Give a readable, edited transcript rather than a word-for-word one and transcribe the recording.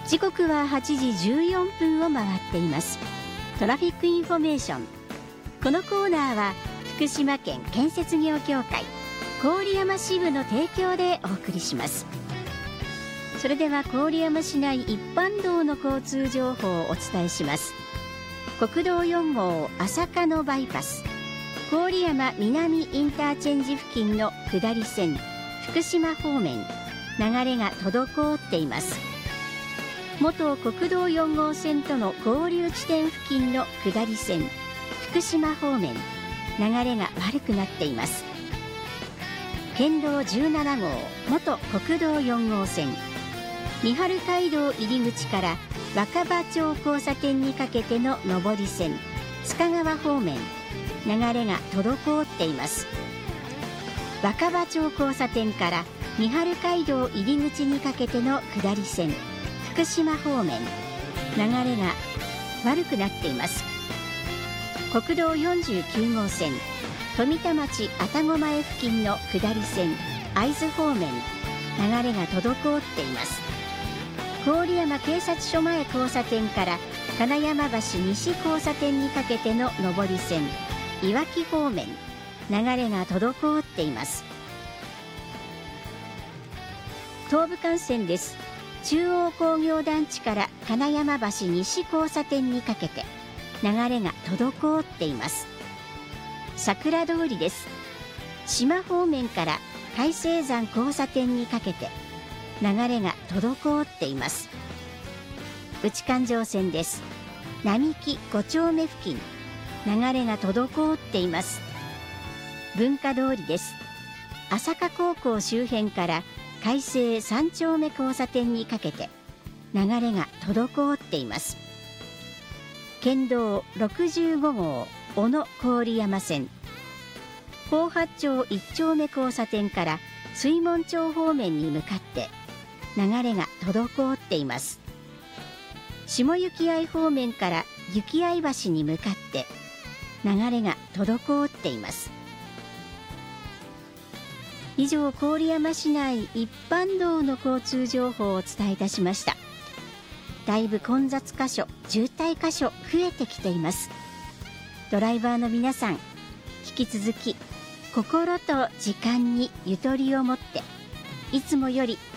時刻は8時14分を回っています。トラフィックインフォメーション。このコーナーは福島県建設業協会郡山支部の提供でお送りします。それでは郡山市内一般道の交通情報をお伝えします。国道4号朝霞のバイパス、郡山南インターチェンジ付近の下り線福島方面、流れが滞っています。元国道4号線との合流地点付近の下り線福島方面、流れが悪くなっています。県道17号元国道4号線、三春街道入り口から若葉町交差点にかけての上り線塚川方面、流れが滞っています。若葉町交差点から三春街道入り口にかけての下り線福島方面、流れが悪くなっています。国道49号線富田町愛宕前付近の下り線会津方面、流れが滞っています。郡山警察署前交差点から金山橋西交差点にかけての上り線いわき方面、流れが滞っています。東武幹線です。中央工業団地から金山橋西交差点にかけて流れが滞っています。桜通りです。島方面から海星山交差点にかけて流れが滞っています。内環状線です。並木5丁目付近、流れが滞っています。文化通りです。朝霞高校周辺から海星3丁目交差点にかけて流れが滞っています。県道65号小野郡山線、宝八町1丁目交差点から水門町方面に向かって流れが滞っています。下行合方面から行合橋に向かって流れが滞っています。以上、郡山市内一般道の交通情報をお伝えいたしました。だいぶ混雑箇所、渋滞箇所増えてきています。ドライバーの皆さん、引き続き心と時間にゆとりを持って、いつもより